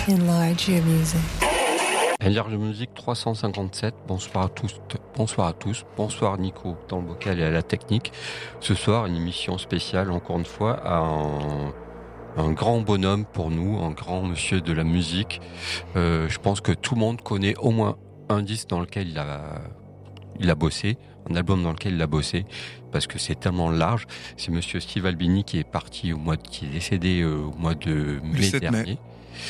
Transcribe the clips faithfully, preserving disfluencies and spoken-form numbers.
Enlarge your music. Enlarge Music trois cent cinquante-sept, bonsoir à tous, bonsoir à tous, bonsoir Nico dans le vocal et à la technique. Ce soir, une émission spéciale, encore une fois, à un, un grand bonhomme pour nous, un grand monsieur de la musique. Euh, je pense que tout le monde connaît au moins un disque dans lequel il a, il a bossé, un album dans lequel il a bossé, parce que c'est tellement large. C'est monsieur Steve Albini qui est parti au mois de, qui est décédé euh, au mois de mai dernier. Mai.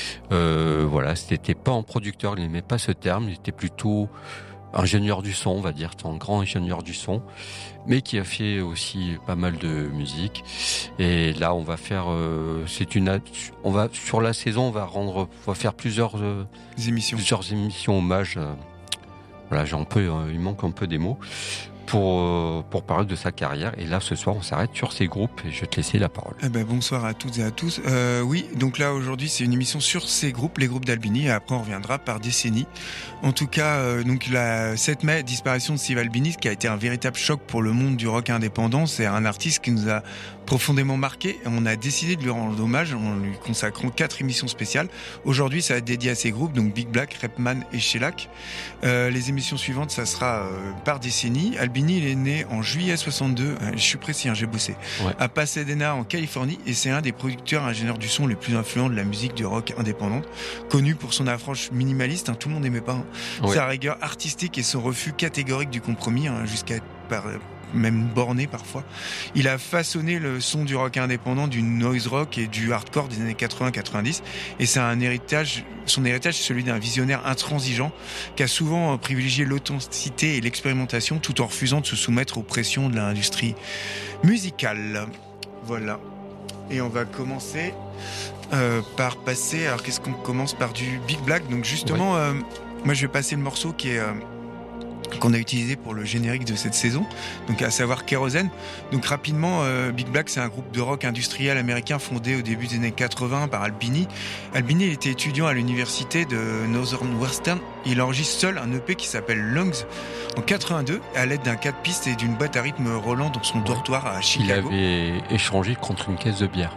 Euh, voilà, c'était pas un producteur, il n'aimait pas ce terme, il était plutôt ingénieur du son, on va dire, un grand ingénieur du son, mais qui a fait aussi pas mal de musique. Et là, on va faire, euh, c'est une, on va sur la saison, on va rendre, on va faire plusieurs euh, émissions, plusieurs émissions hommages. Euh, voilà, j'en peux, euh, il manque un peu des mots. Pour, euh, pour parler de sa carrière. Et là, ce soir, on s'arrête sur ces groupes et je vais te laisser la parole. Eh ben, bonsoir à toutes et à tous. Euh, oui, donc là, aujourd'hui, c'est une émission sur ces groupes, les groupes d'Albini, et après, on reviendra par décennie. En tout cas, euh, donc, le sept mai, disparition de Steve Albini, qui a été un véritable choc pour le monde du rock indépendant. C'est un artiste qui nous a profondément marqué. Et on a décidé de lui rendre hommage en lui consacrant quatre émissions spéciales. Aujourd'hui, ça va être dédié à ces groupes, donc Big Black, Repman et Shellac. Euh, les émissions suivantes, ça sera euh, par décennie. Albini, il est né en juillet soixante-deux, je suis précis, hein, j'ai bossé, ouais. à Pasadena en Californie, et c'est un des producteurs ingénieurs du son les plus influents de la musique du rock indépendante, connu pour son approche minimaliste, hein, tout le monde n'aimait pas, hein, ouais. sa rigueur artistique et son refus catégorique du compromis, hein, jusqu'à être par, même borné parfois. Il a façonné le son du rock indépendant, du noise rock et du hardcore des années quatre-vingts quatre-vingt-dix, et c'est un héritage, son héritage c'est celui d'un visionnaire intransigeant qui a souvent privilégié l'authenticité et l'expérimentation tout en refusant de se soumettre aux pressions de l'industrie musicale. Voilà. Et on va commencer euh, par passer, alors qu'est-ce qu'on commence par du Big Black, donc justement, ouais. euh, moi je vais passer le morceau qui est... Euh, qu'on a utilisé pour le générique de cette saison, donc à savoir Kérosène. Donc rapidement, euh, Big Black, c'est un groupe de rock industriel américain fondé au début des années quatre-vingts par Albini. Albini, il était étudiant à l'université de Northwestern. Il enregistre seul un E P qui s'appelle Lungs en quatre-vingt-deux à l'aide d'un quatre pistes et d'une boîte à rythme Roland dans son ouais. dortoir à Chicago. Il avait échangé contre une caisse de bière.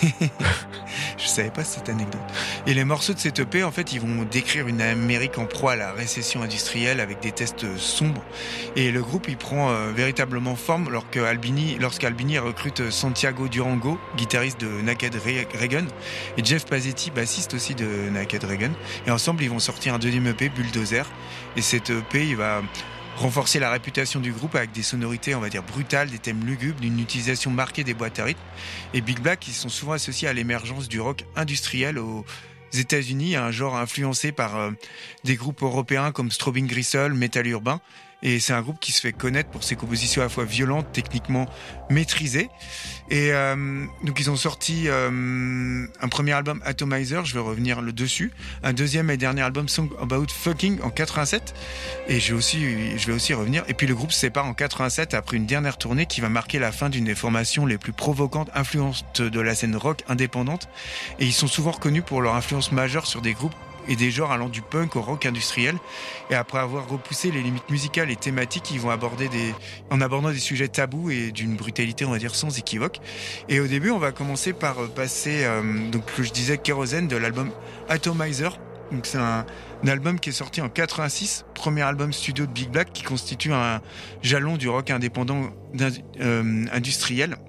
Je savais pas cette anecdote. Et les morceaux de cette E P, en fait, ils vont décrire une Amérique en proie à la récession industrielle avec des tests sombres. Et le groupe, il prend euh, véritablement forme lorsqu'Albini, lorsqu'Albini recrute Santiago Durango, guitariste de Naked Reagan, et Jeff Passetti, bassiste aussi de Naked Reagan. Et ensemble, ils vont sortir un deuxième E P, Bulldozer. Et cette E P, il va renforcer la réputation du groupe avec des sonorités, on va dire, brutales, des thèmes lugubres, d'une utilisation marquée des boîtes à rythme. Et Big Black, ils sont souvent associés à l'émergence du rock industriel aux États-Unis, un genre influencé par euh, des groupes européens comme Straubing Gristle, Metal Urbain. Et c'est un groupe qui se fait connaître pour ses compositions à la fois violentes, techniquement maîtrisées. Et euh, donc ils ont sorti euh, un premier album Atomizer, je vais revenir le dessus, un deuxième et dernier album Song About Fucking en quatre-vingt-sept, et je vais aussi, je vais aussi revenir. Et puis le groupe se sépare en quatre-vingt-sept après une dernière tournée qui va marquer la fin d'une des formations les plus provocantes, influentes de la scène rock indépendante. Et ils sont souvent reconnus pour leur influence majeure sur des groupes et des genres allant du punk au rock industriel. Et après avoir repoussé les limites musicales et thématiques, ils vont aborder des, en abordant des sujets tabous et d'une brutalité, on va dire, sans équivoque. Et au début, on va commencer par passer, euh, donc, que je disais, Kérosène de l'album Atomizer. Donc, c'est un, un album qui est sorti en quatre-vingt-six, premier album studio de Big Black qui constitue un jalon du rock indépendant euh, industriel.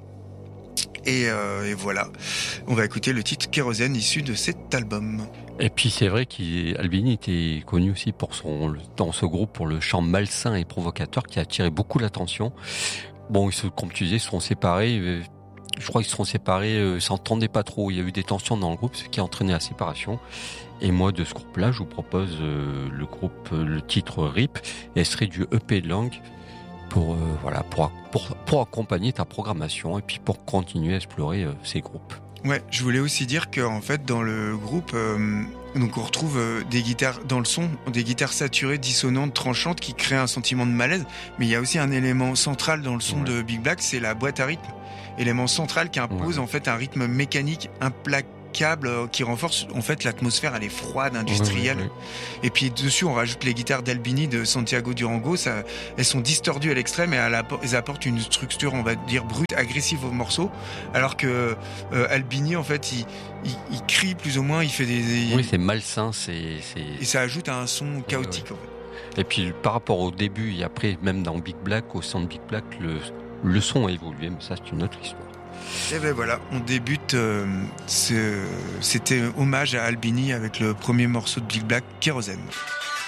Et, euh, et voilà, on va écouter le titre Kérosène issu de cet album. Et puis c'est vrai qu'Albini était connu aussi pour son, dans ce groupe pour le chant malsain et provocateur qui a attiré beaucoup l'attention. Bon, ils se, comme tu disais, ils se sont séparés. Je crois qu'ils se sont séparés, ils s'entendaient pas trop. Il y a eu des tensions dans le groupe, ce qui a entraîné la séparation. Et moi, de ce groupe-là, je vous propose euh, le groupe, le titre R I P, extrait du E P de Lang. Pour, euh, voilà, pour, pour, pour accompagner ta programmation et puis pour continuer à explorer euh, ces groupes. Ouais, je voulais aussi dire qu'en fait, dans le groupe, euh, donc on retrouve euh, des guitares, dans le son, des guitares saturées, dissonantes, tranchantes qui créent un sentiment de malaise. Mais il y a aussi un élément central dans le son ouais. de Big Black, c'est la boîte à rythme. Élément central qui impose ouais. en fait un rythme mécanique implacable câbles euh, qui renforcent en fait l'atmosphère, elle est froide, industrielle. Oui, oui, oui. Et puis dessus, on rajoute les guitares d'Albini de Santiago Durango. Ça, elles sont distordues à l'extrême et elles apportent une structure, on va dire, brute, agressive au morceau. Alors que euh, Albini, en fait, il, il, il crie plus ou moins, il fait des. des... Oui, c'est malsain, c'est, c'est. Et ça ajoute à un son chaotique. Oui, oui. En fait. Et puis par rapport au début et après, même dans Big Black, au son de Big Black, le, le son a évolué, mais ça c'est une autre histoire. Et ben voilà, on débute. Euh, ce, c'était hommage à Albini avec le premier morceau de Big Black, Kérosène.